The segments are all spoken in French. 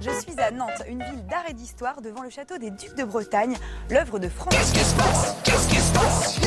Je suis à Nantes, une ville d'art et d'histoire, devant le château des Ducs de Bretagne, l'œuvre de Francis. Qu'est-ce qui se passe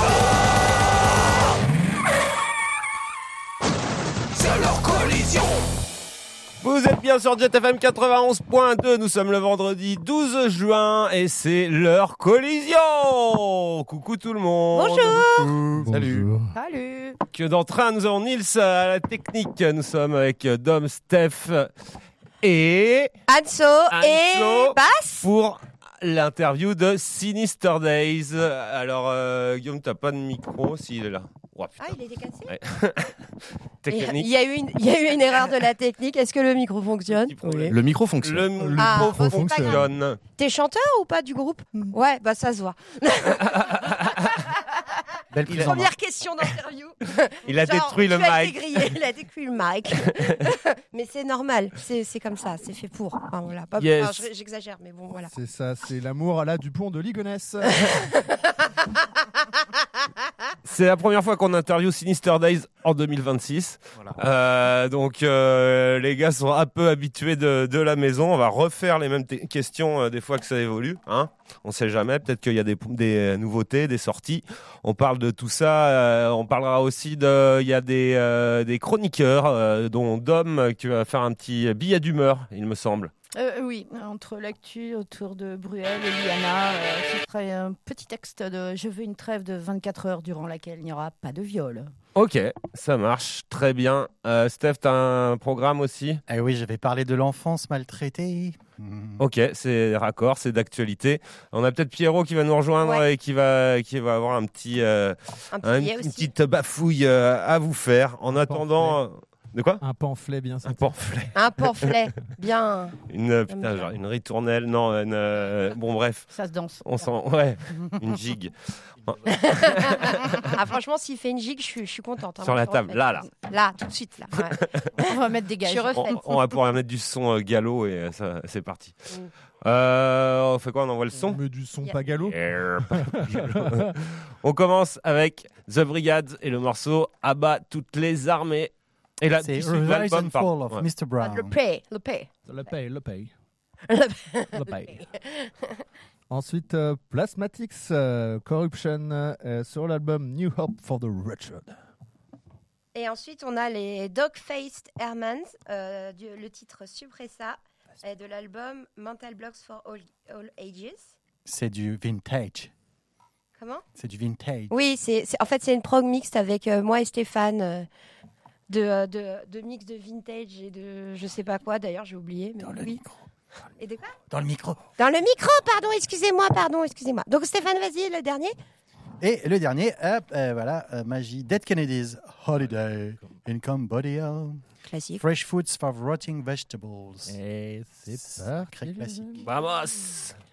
C'est leur collision. Vous êtes bien sur Jet FM 91.2, nous sommes le vendredi 12 juin et c'est l'heure collision. Coucou tout le monde. Bonjour. Salut. Salut. Que d'entrain, nous avons Nils à la technique, nous sommes avec Dom, Steph et Anso et Bass pour l'interview de Sinister Days. Alors Guillaume, t'as pas de micro s'il est là. Oh, Ah, il était cassé. Ouais. Il Technique. y a eu une erreur de la technique. Est-ce que le micro fonctionne? Petit problème. Le micro fonctionne. Le micro Ah, bon, c'est pas fonctionne. T'es chanteur ou pas du groupe? Ouais, bah ça se voit. Belle prise en main. Première question d'interview. Il a Genre, détruit le tu as mic. été grillé, il a détruit le mic. Mais c'est normal, c'est comme ça, c'est fait pour. Enfin, voilà, pas, Yes. enfin, j'exagère, mais bon, voilà. C'est ça, c'est l'amour à la Dupont de Ligonnès. C'est la première fois qu'on interviewe Sinister Days en 2026. Donc les gars sont un peu habitués de la maison. On va refaire les mêmes questions des fois que ça évolue. Hein, on sait jamais. Peut-être qu'il y a des nouveautés, des sorties. On parle de tout ça. On parlera aussi il y a des chroniqueurs, dont Dom qui va faire un petit billet d'humeur, il me semble. Oui, entre l'actu autour de Bruel et Liana, ce serait un petit texte de « Je veux une trêve de 24 heures durant laquelle il n'y aura pas de viol ». Ok, ça marche, très bien. Steph, t'as un programme aussi ? Eh oui, je vais parler de l'enfance maltraitée. Ok, c'est raccord, c'est d'actualité. On a peut-être Pierrot qui va nous rejoindre Ouais. et qui va avoir un petit, Un billet une aussi. petite bafouille à vous faire. En attendant, de quoi ? Un pamphlet bien Un senti. pamphlet, Un pamphlet, bien. une ritournelle, non, bon bref, Ça se danse. on sent, ouais, une gigue Ah, franchement, s'il fait une gigue, je suis contente. hein. sur Moi, la je table, refais. là. Là, tout de suite, là. Ouais. On va mettre des Je gages. suis refaite. On va pouvoir mettre du son gallo et ça, c'est parti. On fait quoi ? On envoie le son ? Mais du son Yeah. pas galop. On commence avec The Brigade et le morceau Abat toutes les armées. Et là, C'est issu de Rise l'album, and pardon. Fall of Ouais. Mr. Brown. Le paix, le paix. Le paye, le paye. Le Le paye. Ensuite, Plasmatics Corruption sur l'album New Hope for the Wretched. Et ensuite, on a les Dog-Faced Airmans, le titre Suppressa, de l'album Mental Blocks for All Ages. C'est du vintage. Comment? C'est du vintage. Oui, en fait, c'est une prog mixte avec moi et Stéphane, de mix de vintage et de je sais pas quoi. D'ailleurs, j'ai oublié. Mais Dans le oui. micro. Et de quoi? Dans le micro. Dans le micro, pardon, excusez-moi. Donc, Stéphane, vas-y, le dernier. Et le dernier, voilà, magie. Dead Kennedys, Holiday in Cambodia. Classique. Fresh Foods for Rotting Vegetables. Et c'est Sacré classique. Vamos!